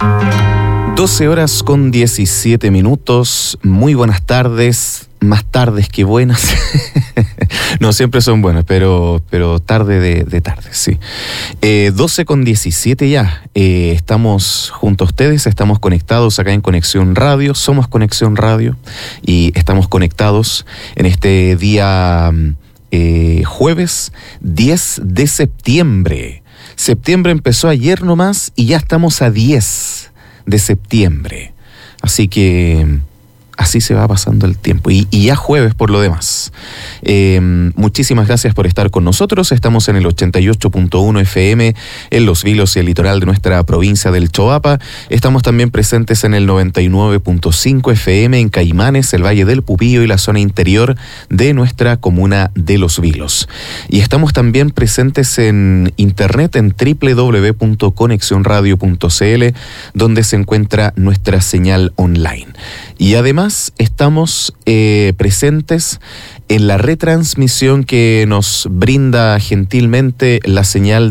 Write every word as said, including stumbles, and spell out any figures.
doce horas con diecisiete minutos. Muy buenas tardes. Más tardes que buenas. No, siempre son buenas, pero, pero tarde de, de tarde, sí. Eh, doce con diecisiete ya. Eh, estamos junto a ustedes, estamos conectados acá en Conexión Radio. Somos Conexión Radio y estamos conectados en este día eh, jueves diez de septiembre. Septiembre empezó ayer nomás y ya estamos a diez de septiembre. Así que así se va pasando el tiempo. Y, y ya jueves por lo demás. Eh, muchísimas gracias por estar con nosotros. Estamos en el ochenta y ocho punto uno F M en Los Vilos y el litoral de nuestra provincia del Choapa. Estamos también presentes en el noventa y nueve punto cinco F M en Caimanes, el Valle del Pupillo y la zona interior de nuestra comuna de Los Vilos. Y estamos también presentes en internet en doble u doble u doble u punto conexión radio punto c l, donde se encuentra nuestra señal online. Y además estamos eh, presentes en la retransmisión que nos brinda gentilmente la señal